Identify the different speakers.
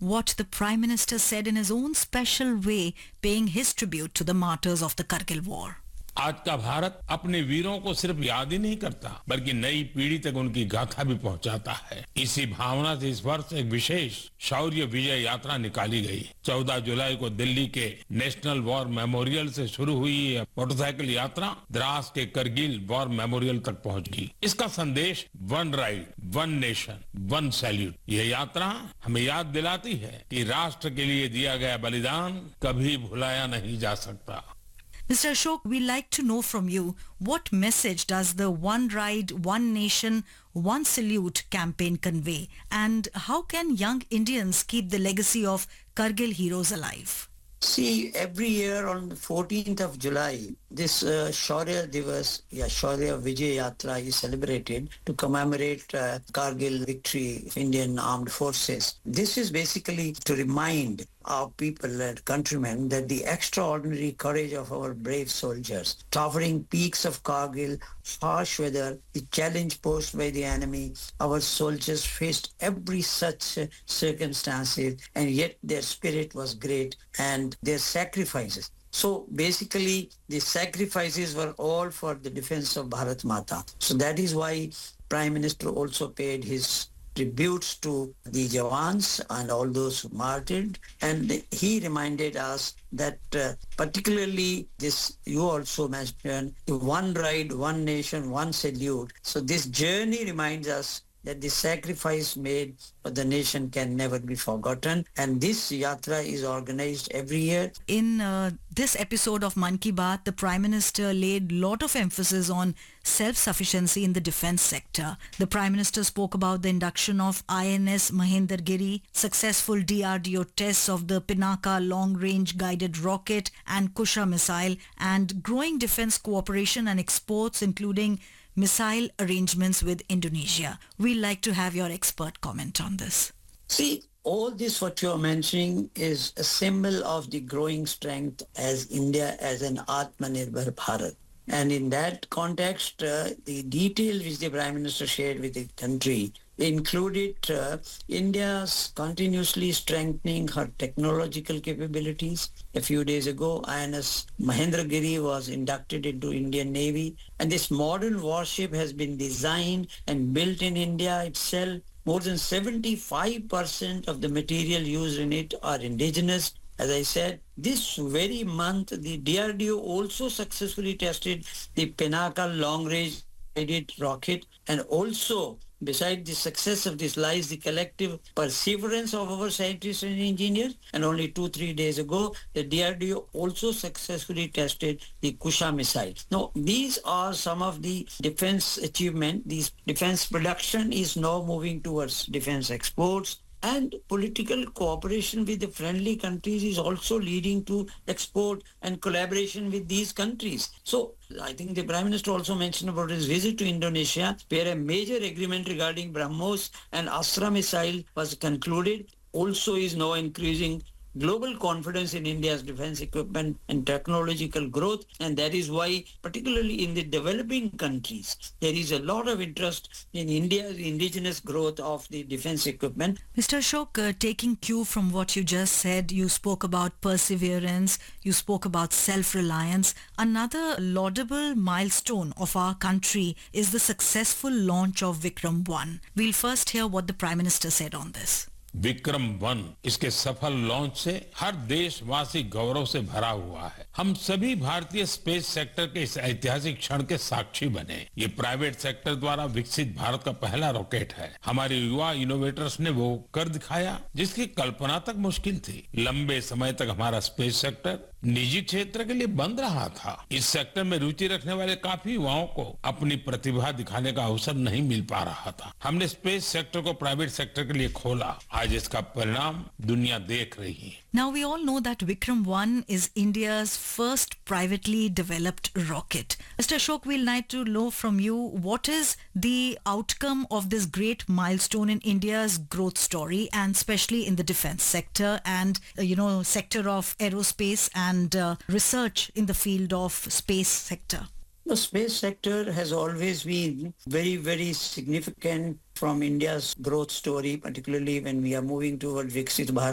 Speaker 1: what the Prime Minister said in his own special way, paying his tribute to the martyrs of the Kargil War.
Speaker 2: आज का भारत अपने वीरों को सिर्फ याद ही नहीं करता बल्कि नई पीढ़ी तक उनकी गाथा भी पहुंचाता है। इसी भावना से इस वर्ष एक विशेष शौर्य विजय यात्रा निकाली गई। 14 जुलाई को दिल्ली के नेशनल वॉर मेमोरियल से शुरू हुई यह मोटरसाइकिल यात्रा द्रास के करगिल वॉर मेमोरियल तक पहुंची। इसका संदेश one ride, one nation, one salute. यह यात्रा हमें याद दिलाती है कि राष्ट्र के लिए दिया गया बलिदान कभी भुलाया नहीं जा सकता।
Speaker 1: Mr. Ashok, we'd like to know from you, what message does the One Ride, One Nation, One Salute campaign convey? And how can young Indians keep the legacy of Kargil heroes alive?
Speaker 3: See, every year on the 14th of July, this Shaurya Divas, Shaurya Vijay Yatra is celebrated to commemorate Kargil victory of Indian armed forces. This is basically to remind our people and countrymen that the extraordinary courage of our brave soldiers, towering peaks of Kargil, harsh weather, the challenge posed by the enemy, our soldiers faced every such circumstances, and yet their spirit was great and their sacrifices. So basically, the sacrifices were all for the defense of Bharat Mata. So that is why Prime Minister also paid his tributes to the Jawans and all those who martyred. And he reminded us that particularly this, you also mentioned, one ride, one nation, one salute. So this journey reminds us that the sacrifice made for the nation can never be forgotten. And this yatra is organized every year.
Speaker 1: In this episode of Mann Ki Baat, the Prime Minister laid lot of emphasis on self-sufficiency in the defense sector. The Prime Minister spoke about the induction of INS Mahendragiri, successful DRDO tests of the Pinaka long-range guided rocket and Kusha missile, and growing defense cooperation and exports, including missile arrangements with Indonesia. We'd like to have your expert comment on this.
Speaker 3: See, all this what you're mentioning is a symbol of the growing strength as India as an Atmanirbhar Bharat. And in that context, the details which the Prime Minister shared with the country included India's continuously strengthening her technological capabilities. A few days ago, INS Mahendragiri was inducted into Indian Navy, and this modern warship has been designed and built in India itself. More than 75% of the material used in it are indigenous. As I said, this very month, the DRDO also successfully tested the Pinaka long-range guided rocket, and also beside the success of this lies the collective perseverance of our scientists and engineers. And only 2-3 days ago, the DRDO also successfully tested the Kusha missile. Now, these are some of the defense achievements. This defense production is now moving towards defense exports. And political cooperation with the friendly countries is also leading to export and collaboration with these countries. So I think the Prime Minister also mentioned about his visit to Indonesia, where a major agreement regarding BrahMos and Astra missile was concluded. Also is now increasing global confidence in India's defense equipment and technological growth, and that is why, particularly in the developing countries, there is a lot of interest in India's indigenous growth of the defense equipment.
Speaker 1: Mr. Ashok, taking cue from what you just said, you spoke about perseverance, you spoke about self-reliance. Another laudable milestone of our country is the successful launch of Vikram 1. We'll first hear what the Prime Minister said on this.
Speaker 2: Vikram 1 इसके सफल launch से हर देशवासी गौरव से भरा हुआ है। हम सभी भारतीय स्पेस सेक्टर के इस ऐतिहासिक क्षण के साक्षी बने। ये प्राइवेट सेक्टर द्वारा विकसित भारत का पहला रॉकेट है। हमारे युवा इनोवेटर्स ने वो कर दिखाया जिसकी कल्पना तक मुश्किल थी। लंबे समय तक हमारा स्पेस सेक्टर निजी क्षेत्र के लिए बंद रहा था। इस सेक्टर में रुचि रखने वाले काफी युवाओं को अपनी प्रतिभा दिखाने का अवसर नहीं मिल पा रहा था। हमने स्पेस सेक्टर को प्राइवेट सेक्टर के लिए खोला। आज इसका परिणाम दुनिया देख रही है।
Speaker 1: Now we all know that Vikram 1 is India's first privately developed rocket. Mr. Ashok, we'll like to know from you, what is the outcome of this great milestone in India's growth story, and especially in the defense sector and, sector of aerospace and research in the field of space sector?
Speaker 3: The space sector has always been very, very significant from India's growth story, particularly when we are moving toward Viksit Bharat.